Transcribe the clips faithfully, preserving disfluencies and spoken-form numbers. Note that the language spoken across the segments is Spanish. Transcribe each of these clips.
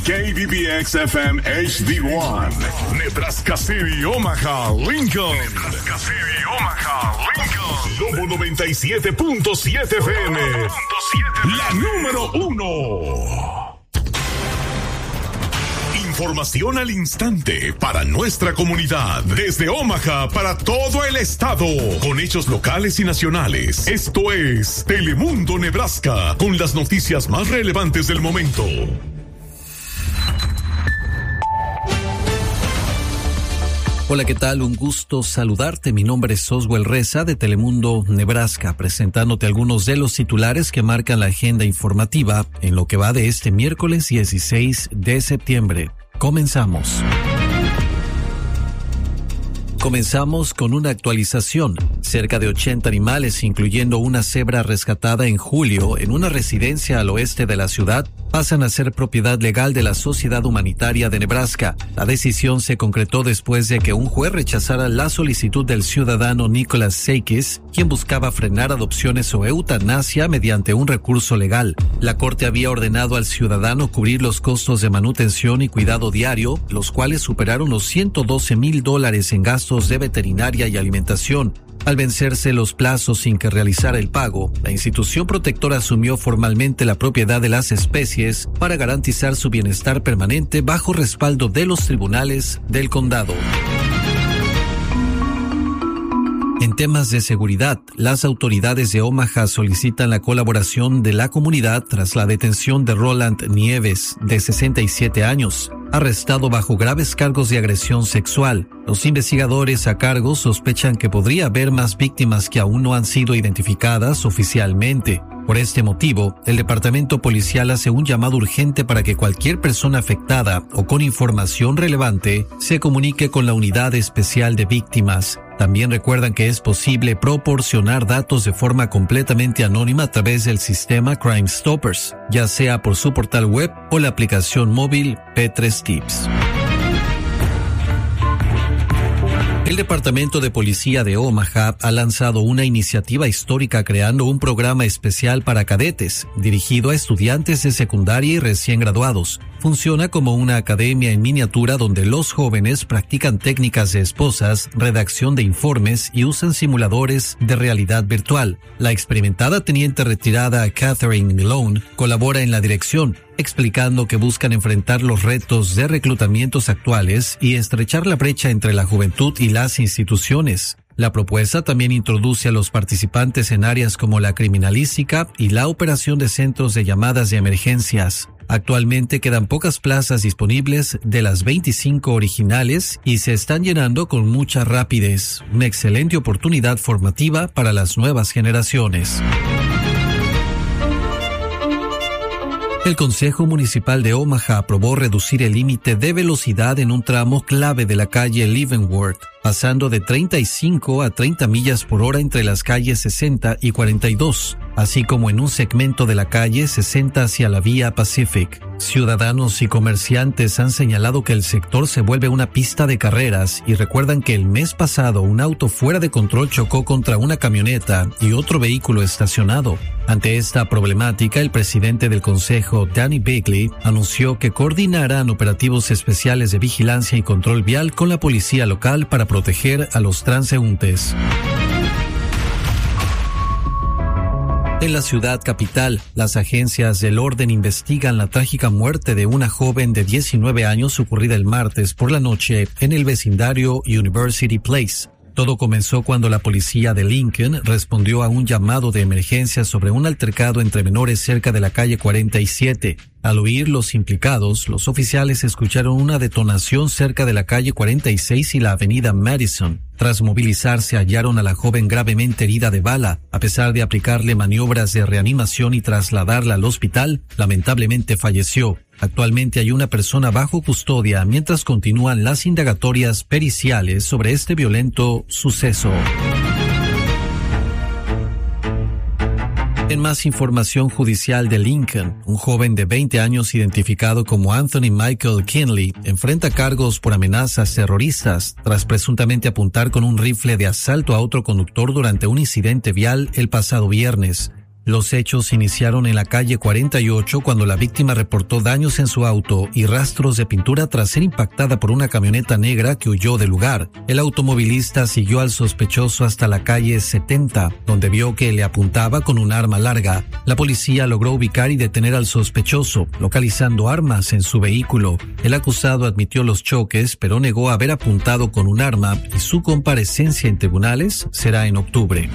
K B B X F M H D uno, Nebraska City, Omaha, Lincoln. Nebraska City, Omaha, Lincoln. Lobo noventa y siete punto siete F M. La número uno. Información al instante para nuestra comunidad. Desde Omaha para todo el estado. Con hechos locales y nacionales. Esto es Telemundo Nebraska. Con las noticias más relevantes del momento. Hola, ¿qué tal? Un gusto saludarte. Mi nombre es Oswald Reza de Telemundo Nebraska, presentándote algunos de los titulares que marcan la agenda informativa en lo que va de este miércoles dieciséis de septiembre. Comenzamos. Comenzamos con una actualización. Cerca de ochenta animales, incluyendo una cebra rescatada en julio en una residencia al oeste de la ciudad, pasan a ser propiedad legal de la Sociedad Humanitaria de Nebraska. La decisión se concretó después de que un juez rechazara la solicitud del ciudadano Nicholas Seikis, quien buscaba frenar adopciones o eutanasia mediante un recurso legal. La corte había ordenado al ciudadano cubrir los costos de manutención y cuidado diario, los cuales superaron los ciento doce mil dólares en gastos de veterinaria y alimentación. Al vencerse los plazos sin que realizara el pago, la institución protectora asumió formalmente la propiedad de las especies para garantizar su bienestar permanente bajo respaldo de los tribunales del condado. En temas de seguridad, las autoridades de Omaha solicitan la colaboración de la comunidad tras la detención de Roland Nieves, de sesenta y siete años, arrestado bajo graves cargos de agresión sexual. Los investigadores a cargo sospechan que podría haber más víctimas que aún no han sido identificadas oficialmente. Por este motivo, el departamento policial hace un llamado urgente para que cualquier persona afectada o con información relevante se comunique con la Unidad Especial de Víctimas. También recuerdan que es posible proporcionar datos de forma completamente anónima a través del sistema Crime Stoppers, ya sea por su portal web o la aplicación móvil P tres Tips. El Departamento de Policía de Omaha ha lanzado una iniciativa histórica creando un programa especial para cadetes, dirigido a estudiantes de secundaria y recién graduados. Funciona como una academia en miniatura donde los jóvenes practican técnicas de esposas, redacción de informes y usan simuladores de realidad virtual. La experimentada teniente retirada Catherine Malone colabora en la dirección, explicando que buscan enfrentar los retos de reclutamientos actuales y estrechar la brecha entre la juventud y las instituciones. La propuesta también introduce a los participantes en áreas como la criminalística y la operación de centros de llamadas de emergencias. Actualmente quedan pocas plazas disponibles de las veinticinco originales y se están llenando con mucha rapidez. Una excelente oportunidad formativa para las nuevas generaciones. El Consejo Municipal de Omaha aprobó reducir el límite de velocidad en un tramo clave de la calle Leavenworth, pasando de treinta y cinco a treinta millas por hora entre las calles sesenta y cuarenta y dos, así como en un segmento de la calle sesenta hacia la vía Pacific. Ciudadanos y comerciantes han señalado que el sector se vuelve una pista de carreras y recuerdan que el mes pasado un auto fuera de control chocó contra una camioneta y otro vehículo estacionado. Ante esta problemática, el presidente del consejo, Danny Bigley, anunció que coordinarán operativos especiales de vigilancia y control vial con la policía local para proteger a los transeúntes. En la ciudad capital, las agencias del orden investigan la trágica muerte de una joven de diecinueve años ocurrida el martes por la noche en el vecindario University Place. Todo comenzó cuando la policía de Lincoln respondió a un llamado de emergencia sobre un altercado entre menores cerca de la calle cuarenta y siete. Al oír los implicados, los oficiales escucharon una detonación cerca de la calle cuarenta y seis y la avenida Madison. Tras movilizarse, hallaron a la joven gravemente herida de bala. A pesar de aplicarle maniobras de reanimación y trasladarla al hospital, lamentablemente falleció. Actualmente hay una persona bajo custodia mientras continúan las indagatorias periciales sobre este violento suceso. En más información judicial de Lincoln, un joven de veinte años identificado como Anthony Michael Kinley enfrenta cargos por amenazas terroristas tras presuntamente apuntar con un rifle de asalto a otro conductor durante un incidente vial el pasado viernes. Los hechos iniciaron en la calle cuarenta y ocho cuando la víctima reportó daños en su auto y rastros de pintura tras ser impactada por una camioneta negra que huyó del lugar. El automovilista siguió al sospechoso hasta la calle setenta, donde vio que le apuntaba con un arma larga. La policía logró ubicar y detener al sospechoso, localizando armas en su vehículo. El acusado admitió los choques, pero negó haber apuntado con un arma y su comparecencia en tribunales será en octubre.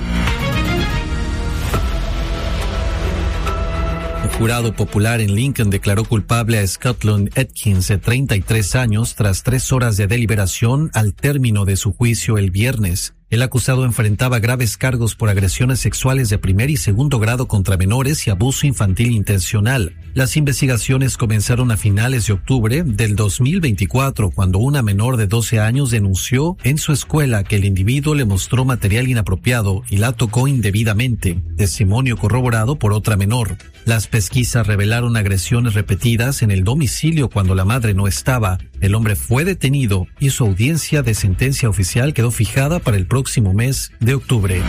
Un jurado popular en Lincoln declaró culpable a Scotland Atkins, de treinta y tres años, tras tres horas de deliberación al término de su juicio el viernes. El acusado enfrentaba graves cargos por agresiones sexuales de primer y segundo grado contra menores y abuso infantil intencional. Las investigaciones comenzaron a finales de octubre del dos mil veinticuatro, cuando una menor de doce años denunció en su escuela que el individuo le mostró material inapropiado y la tocó indebidamente, testimonio corroborado por otra menor. Las pesquisas revelaron agresiones repetidas en el domicilio cuando la madre no estaba. El hombre fue detenido y su audiencia de sentencia oficial quedó fijada para el próximo mes de octubre.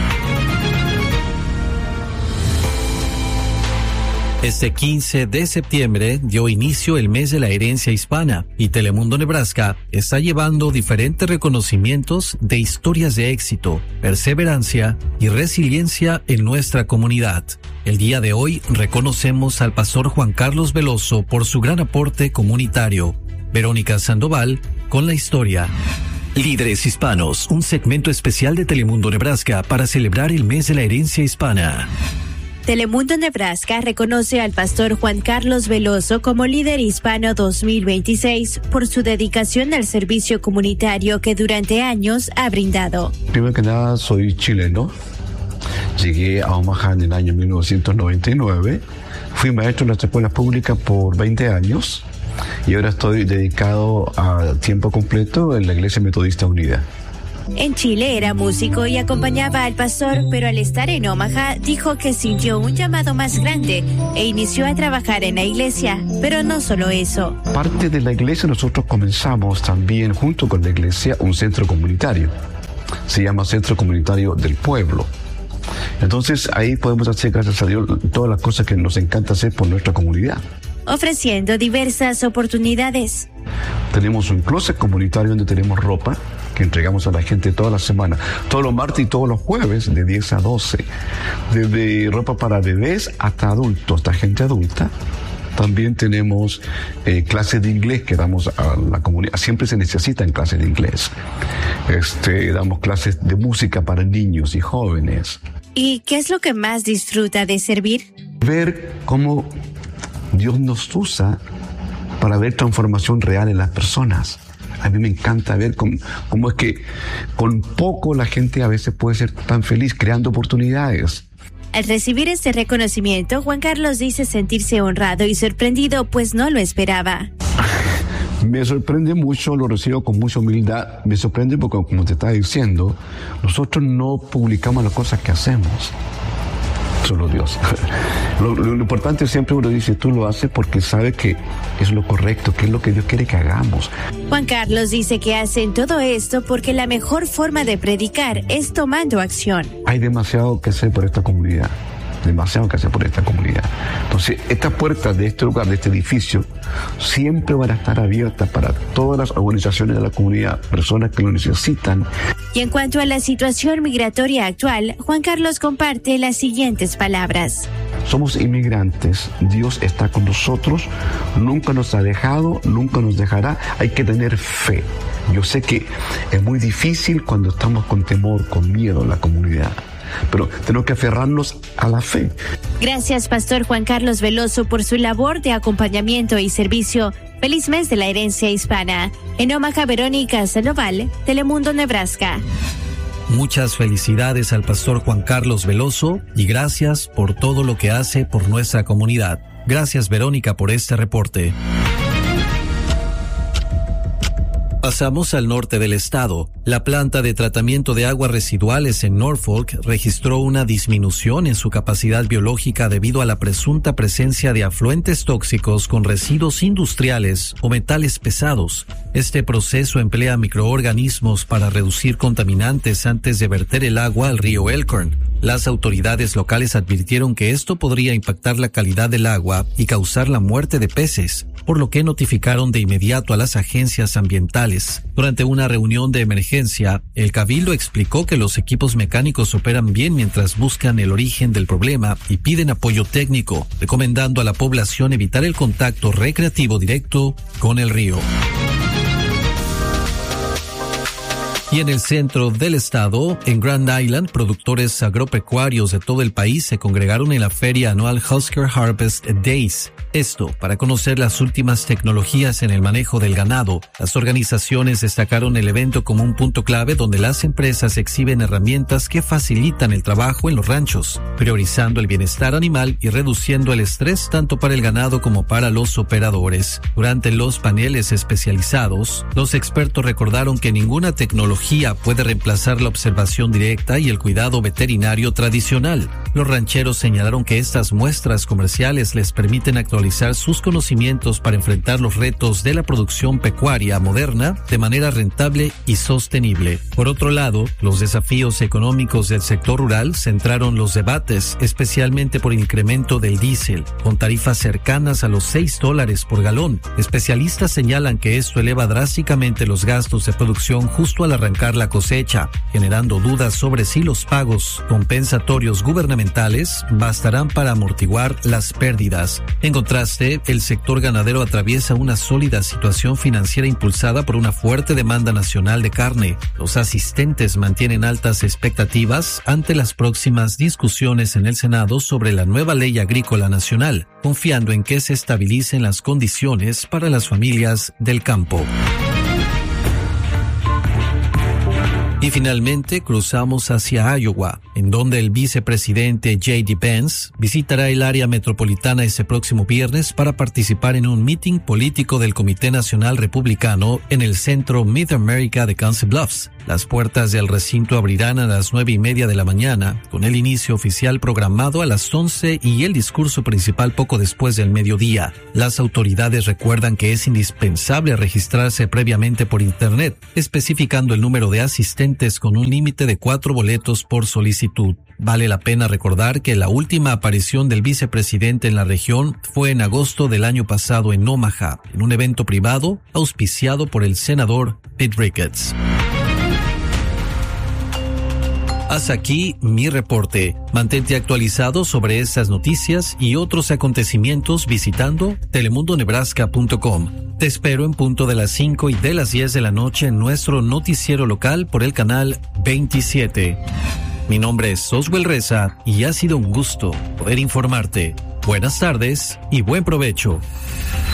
Este quince de septiembre dio inicio el mes de la herencia hispana y Telemundo Nebraska está llevando diferentes reconocimientos de historias de éxito, perseverancia y resiliencia en nuestra comunidad. El día de hoy reconocemos al pastor Juan Carlos Veloso por su gran aporte comunitario. Verónica Sandoval con la historia. Líderes Hispanos, un segmento especial de Telemundo Nebraska para celebrar el mes de la herencia hispana. Telemundo Nebraska reconoce al pastor Juan Carlos Veloso como líder hispano dos mil veintiséis por su dedicación al servicio comunitario que durante años ha brindado. Primero que nada, soy chileno. Llegué a Omaha en el año mil novecientos noventa y nueve. Fui maestro en las escuelas públicas por veinte años y ahora estoy dedicado a tiempo completo en la Iglesia Metodista Unida. En Chile era músico y acompañaba al pastor, pero al estar en Omaha dijo que sintió un llamado más grande e inició a trabajar en la iglesia, pero no solo eso. Parte de la iglesia nosotros comenzamos también junto con la iglesia un centro comunitario. Se llama Centro Comunitario del Pueblo. Entonces ahí podemos hacer, gracias a Dios, todas las cosas que nos encanta hacer por nuestra comunidad. Ofreciendo diversas oportunidades. Tenemos un closet comunitario donde tenemos ropa que entregamos a la gente toda la semana, todos los martes y todos los jueves de diez a doce, desde ropa para bebés hasta adultos, hasta gente adulta. También tenemos eh, clases de inglés que damos a la comunidad. Siempre se necesitan clases de inglés. Este, damos clases de música para niños y jóvenes. ¿Y qué es lo que más disfruta de servir? Ver cómo Dios nos usa para ver transformación real en las personas. A mí me encanta ver cómo, cómo es que con poco la gente a veces puede ser tan feliz creando oportunidades. Al recibir este reconocimiento, Juan Carlos dice sentirse honrado y sorprendido, pues no lo esperaba. Me sorprende mucho, lo recibo con mucha humildad. Me sorprende porque, como te estaba diciendo, nosotros no publicamos las cosas que hacemos. Solo Dios. Lo, lo, lo importante siempre uno dice, tú lo haces porque sabe que es lo correcto, que es lo que Dios quiere que hagamos. Juan Carlos dice que hacen todo esto porque la mejor forma de predicar es tomando acción. Hay demasiado que hacer por esta comunidad. Demasiado que hacer por esta comunidad. Entonces, estas puertas de este lugar, de este edificio, siempre van a estar abiertas para todas las organizaciones de la comunidad, personas que lo necesitan. Y en cuanto a la situación migratoria actual, Juan Carlos comparte las siguientes palabras. Somos inmigrantes, Dios está con nosotros, nunca nos ha dejado, nunca nos dejará, hay que tener fe. Yo sé que es muy difícil cuando estamos con temor, con miedo en la comunidad. Pero tenemos que aferrarnos a la fe. Gracias, Pastor Juan Carlos Veloso, por su labor de acompañamiento y servicio. Feliz mes de la herencia hispana. En Omaha, Verónica Sandoval, Telemundo Nebraska. Muchas felicidades al Pastor Juan Carlos Veloso y gracias por todo lo que hace por nuestra comunidad. Gracias, Verónica, por este reporte. Pasamos al norte del estado. La planta de tratamiento de aguas residuales en Norfolk registró una disminución en su capacidad biológica debido a la presunta presencia de afluentes tóxicos con residuos industriales o metales pesados. Este proceso emplea microorganismos para reducir contaminantes antes de verter el agua al río Elkhorn. Las autoridades locales advirtieron que esto podría impactar la calidad del agua y causar la muerte de peces, por lo que notificaron de inmediato a las agencias ambientales. Durante una reunión de emergencia, el Cabildo explicó que los equipos mecánicos operan bien mientras buscan el origen del problema y piden apoyo técnico, recomendando a la población evitar el contacto recreativo directo con el río. Y en el centro del estado, en Grand Island, productores agropecuarios de todo el país se congregaron en la feria anual Husker Harvest Days. Esto para conocer las últimas tecnologías en el manejo del ganado. Las organizaciones destacaron el evento como un punto clave donde las empresas exhiben herramientas que facilitan el trabajo en los ranchos, priorizando el bienestar animal y reduciendo el estrés tanto para el ganado como para los operadores. Durante los paneles especializados, los expertos recordaron que ninguna tecnología puede reemplazar la observación directa y el cuidado veterinario tradicional. Los rancheros señalaron que estas muestras comerciales les permiten actualizar sus conocimientos para enfrentar los retos de la producción pecuaria moderna de manera rentable y sostenible. Por otro lado, los desafíos económicos del sector rural centraron los debates, especialmente por el incremento del diésel, con tarifas cercanas a los seis dólares por galón. Especialistas señalan que esto eleva drásticamente los gastos de producción justo al arrancar la cosecha, generando dudas sobre si los pagos compensatorios gubernamentales bastarán para amortiguar las pérdidas. En contraste, el sector ganadero atraviesa una sólida situación financiera impulsada por una fuerte demanda nacional de carne. Los asistentes mantienen altas expectativas ante las próximas discusiones en el Senado sobre la nueva ley agrícola nacional, confiando en que se estabilicen las condiciones para las familias del campo. Y finalmente cruzamos hacia Iowa, en donde el vicepresidente J D Vance visitará el área metropolitana este próximo viernes para participar en un meeting político del Comité Nacional Republicano en el centro Mid-America de Council Bluffs. Las puertas del recinto abrirán a las nueve y media de la mañana, con el inicio oficial programado a las once y el discurso principal poco después del mediodía. Las autoridades recuerdan que es indispensable registrarse previamente por internet, especificando el número de asistentes con un límite de cuatro boletos por solicitud. Vale la pena recordar que la última aparición del vicepresidente en la región fue en agosto del año pasado en Omaha, en un evento privado auspiciado por el senador Pete Ricketts. Hasta aquí mi reporte. Mantente actualizado sobre estas noticias y otros acontecimientos visitando telemundo nebraska punto com. Te espero en punto de las cinco y de las diez de la noche en nuestro noticiero local por el canal veintisiete. Mi nombre es Oswell Reza y ha sido un gusto poder informarte. Buenas tardes y buen provecho.